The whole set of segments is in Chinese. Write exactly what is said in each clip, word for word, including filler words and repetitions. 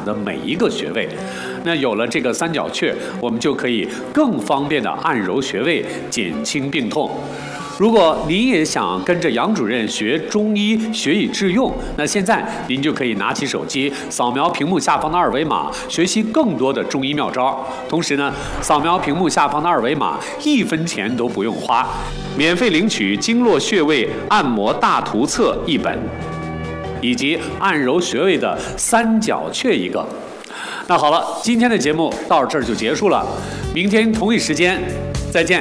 的每一个穴位。那有了这个三角雀，我们就可以更方便的按揉穴位，减轻病痛。如果您也想跟着杨主任学中医，学以致用，那现在您就可以拿起手机，扫描屏幕下方的二维码，学习更多的中医妙招。同时呢，扫描屏幕下方的二维码，一分钱都不用花，免费领取经络穴位按摩大图册一本，以及按揉穴位的三角雀一个。那好了，今天的节目到这儿就结束了，明天同一时间再见。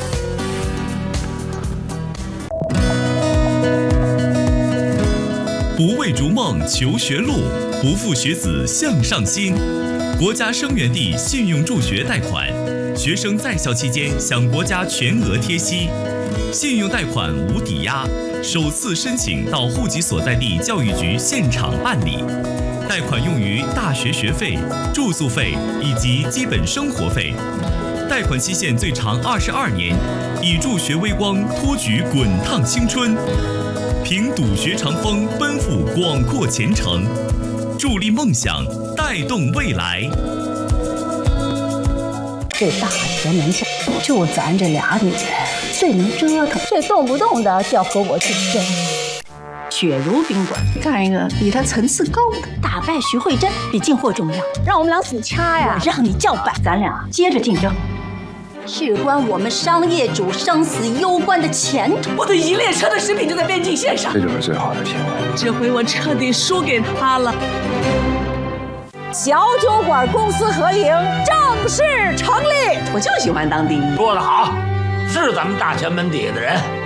不为逐梦求学路，不负学子向上心。国家生源地信用助学贷款，学生在校期间享国家全额贴息，信用贷款无抵押，首次申请到户籍所在地教育局现场办理。贷款用于大学学费、住宿费以及基本生活费。贷款期限最长二十二年，以助学微光托举滚烫青春。凭笃学长风，奔赴广阔前程，助力梦想，带动未来。 这大河门下就咱这俩女人最能折腾，这动不动的就要和我竞争。雪如宾馆干一个比他层次高的，打败徐慧珍比进货重要。让我们俩死掐呀！我让你叫板，咱俩接着竞争。事关我们商业主生死攸关的前途。 我的一列车的食品就在边境线上， 这就是最好的机会。 这回我彻底输给他了。 小酒馆公司合营正式成立。 我就喜欢当第一。 说得好，是咱们大前门底下的人。